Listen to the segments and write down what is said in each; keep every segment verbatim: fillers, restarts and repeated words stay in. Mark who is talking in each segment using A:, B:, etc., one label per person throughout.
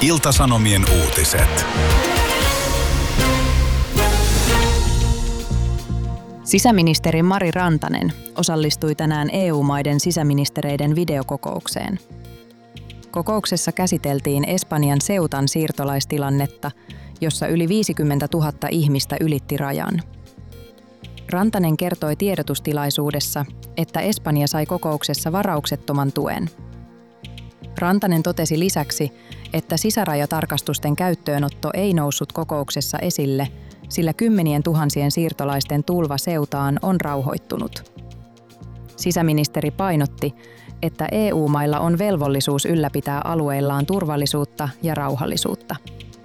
A: Ilta-Sanomien uutiset.
B: Sisäministeri Mari Rantanen osallistui tänään E U-maiden sisäministereiden videokokoukseen. Kokouksessa käsiteltiin Espanjan Ceutan siirtolaistilannetta, jossa yli viisikymmentätuhatta ihmistä ylitti rajan. Rantanen kertoi tiedotustilaisuudessa, että Espanja sai kokouksessa varauksettoman tuen. Rantanen totesi lisäksi, että sisärajatarkastusten käyttöönotto ei noussut kokouksessa esille, sillä kymmenien tuhansien siirtolaisten tulva Ceutaan on rauhoittunut. Sisäministeri painotti, että E U-mailla on velvollisuus ylläpitää alueillaan turvallisuutta ja rauhallisuutta.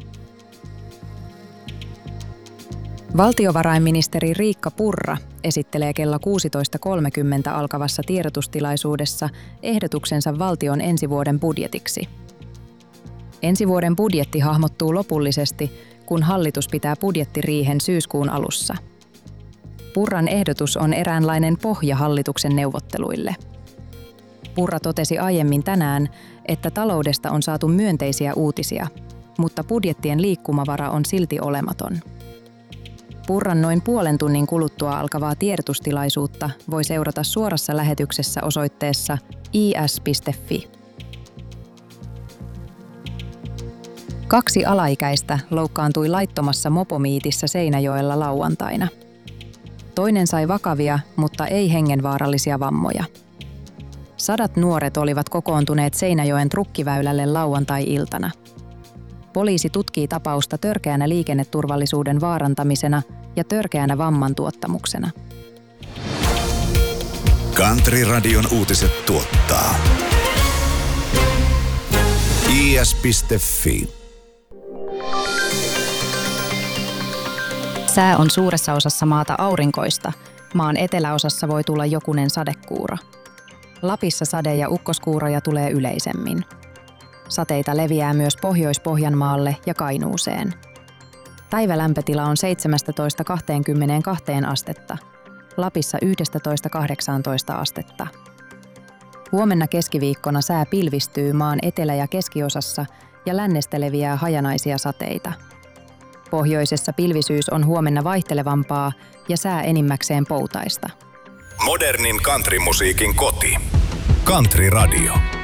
B: Valtiovarainministeri Riikka Purra esittelee kello kuusitoista kolmekymmentä alkavassa tiedotustilaisuudessa ehdotuksensa valtion ensi vuoden budjetiksi. Ensi vuoden budjetti hahmottuu lopullisesti, kun hallitus pitää budjettiriihen syyskuun alussa. Purran ehdotus on eräänlainen pohja hallituksen neuvotteluille. Purra totesi aiemmin tänään, että taloudesta on saatu myönteisiä uutisia, mutta budjettien liikkumavara on silti olematon. Purran noin puolen tunnin kuluttua alkavaa tiedotustilaisuutta voi seurata suorassa lähetyksessä osoitteessa i s piste f i. Kaksi alaikäistä loukkaantui laittomassa mopomiitissä Seinäjoella lauantaina. Toinen sai vakavia, mutta ei hengenvaarallisia vammoja. Sadat nuoret olivat kokoontuneet Seinäjoen trukkiväylälle lauantai-iltana. Poliisi tutkii tapausta törkeänä liikenneturvallisuuden vaarantamisena ja törkeänä vamman tuottamuksena.
A: Country Radion uutiset tuottaa i s piste f i.
B: Sää on suuressa osassa maata aurinkoista. Maan eteläosassa voi tulla jokunen sadekuuro. Lapissa sade- ja ukkoskuuroja tulee yleisemmin. Sateita leviää myös Pohjois-Pohjanmaalle ja Kainuuseen. Päivälämpötila on seitsemästätoista kaksikymmentäkaksi astetta. Lapissa yksitoista kahdeksantoista astetta. Huomenna keskiviikkona sää pilvistyy maan etelä- ja keskiosassa ja lännestä leviää hajanaisia sateita. Pohjoisessa pilvisyys on huomenna vaihtelevampaa ja sää enimmäkseen poutaista.
A: Modernin countrymusiikin koti. Country Radio.